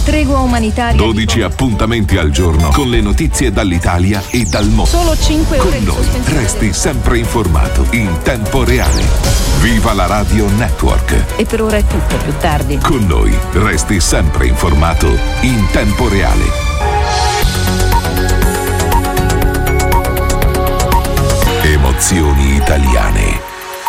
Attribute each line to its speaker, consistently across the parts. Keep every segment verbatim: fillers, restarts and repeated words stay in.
Speaker 1: Tregua umanitaria.
Speaker 2: dodici appuntamenti al giorno con le notizie dall'Italia e dal mondo.
Speaker 1: Solo cinque ore
Speaker 2: Con noi resti sempre informato in tempo reale. Viva la Radio Network.
Speaker 1: E per ora è tutto, più tardi.
Speaker 2: Con noi resti sempre informato in tempo reale. Emozioni italiane.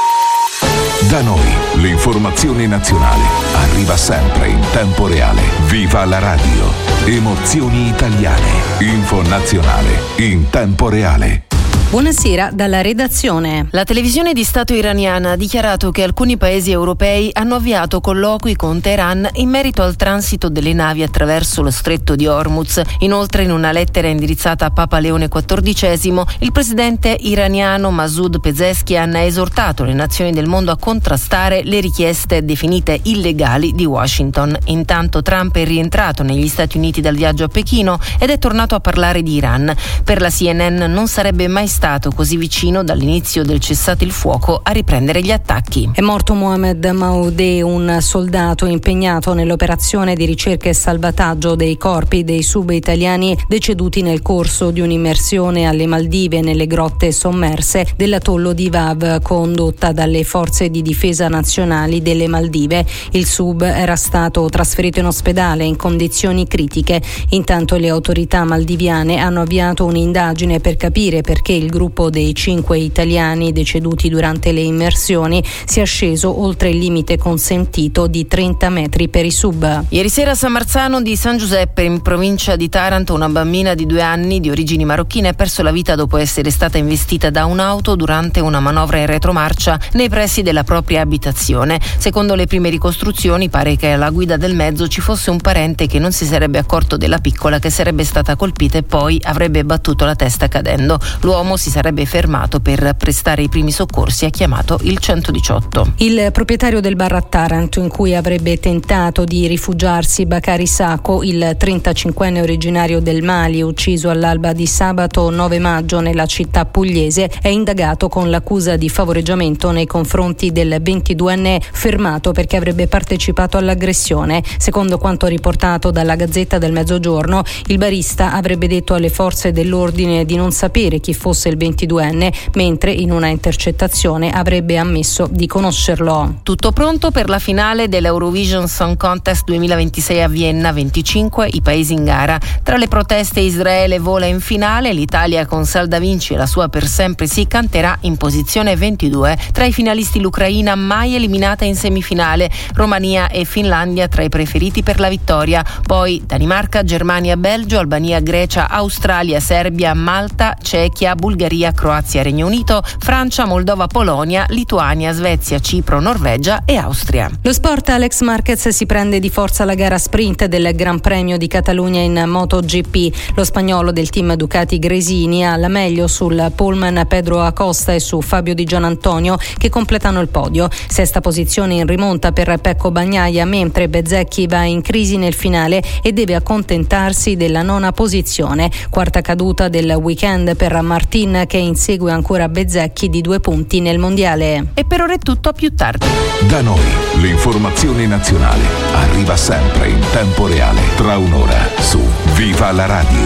Speaker 2: Da noi l'informazione nazionale arriva sempre in tempo reale. Viva la radio. Emozioni italiane. Info nazionale in tempo reale.
Speaker 3: Buonasera dalla redazione.
Speaker 4: La televisione di Stato iraniana ha dichiarato che alcuni paesi europei hanno avviato colloqui con Teheran in merito al transito delle navi attraverso lo stretto di Hormuz. Inoltre, in una lettera indirizzata a Papa Leone quattordicesimo, il presidente iraniano Masoud Pezeshkian ha esortato le nazioni del mondo a contrastare le richieste definite illegali di Washington. Intanto Trump è rientrato negli Stati Uniti dal viaggio a Pechino ed è tornato a parlare di Iran. Per la C N N non sarebbe mai stato stato così vicino dall'inizio del cessate il fuoco a riprendere gli attacchi.
Speaker 3: È morto Mohamed Maoudeh, un soldato impegnato nell'operazione di ricerca e salvataggio dei corpi dei sub-italiani deceduti nel corso di un'immersione alle Maldive nelle grotte sommerse dell'atollo di Vav condotta dalle forze di difesa nazionali delle Maldive. Il sub era stato trasferito in ospedale in condizioni critiche. Intanto le autorità maldiviane hanno avviato un'indagine per capire perché il gruppo dei cinque italiani deceduti durante le immersioni sia sceso oltre il limite consentito di trenta metri per i sub.
Speaker 4: Ieri sera a San Marzano di San Giuseppe, in provincia di Taranto, una bambina di due anni di origini marocchine ha perso la vita dopo essere stata investita da un'auto durante una manovra in retromarcia nei pressi della propria abitazione. Secondo le prime ricostruzioni pare che alla guida del mezzo ci fosse un parente che non si sarebbe accorto della piccola che sarebbe stata colpita e poi avrebbe battuto la testa cadendo. L'uomo si sarebbe fermato per prestare i primi soccorsi e ha chiamato il centodiciotto.
Speaker 3: Il proprietario del bar a Taranto in cui avrebbe tentato di rifugiarsi, Bakari Sako, il trentacinquenne originario del Mali, ucciso all'alba di sabato nove maggio nella città pugliese, è indagato con l'accusa di favoreggiamento nei confronti del ventiduenne fermato perché avrebbe partecipato all'aggressione. Secondo quanto riportato dalla Gazzetta del Mezzogiorno, il barista avrebbe detto alle forze dell'ordine di non sapere chi fosse il ventiduenne, mentre in una intercettazione avrebbe ammesso di conoscerlo.
Speaker 4: Tutto pronto per la finale dell'Eurovision Song Contest duemilaventisei a Vienna, venticinque i paesi in gara. Tra le proteste Israele vola in finale, l'Italia con Salda Vinci e la sua Per sempre sì canterà in posizione ventidue. Tra i finalisti l'Ucraina, mai eliminata in semifinale, Romania e Finlandia tra i preferiti per la vittoria. Poi Danimarca, Germania, Belgio, Albania, Grecia, Australia, Serbia, Malta, Cechia, Bulgaria, Croazia, Regno Unito, Francia, Moldova, Polonia, Lituania, Svezia, Cipro, Norvegia e Austria.
Speaker 3: Lo sport. Alex Marquez si prende di forza la gara sprint del Gran Premio di Catalogna in MotoGP. Lo spagnolo del team Ducati Gresini ha la meglio sul pullman Pedro Acosta e su Fabio Di Gianantonio che completano il podio. Sesta posizione in rimonta per Pecco Bagnaia, mentre Bezzecchi va in crisi nel finale e deve accontentarsi della nona posizione. Quarta caduta del weekend per Martin, che insegue ancora Bezzecchi di due punti nel mondiale.
Speaker 4: E per ora è tutto, a più tardi.
Speaker 2: Da noi l'informazione nazionale arriva sempre in tempo reale. Tra un'ora su Viva la radio.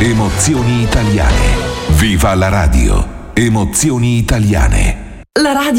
Speaker 2: Emozioni italiane. Viva la radio. Emozioni italiane.
Speaker 5: La radio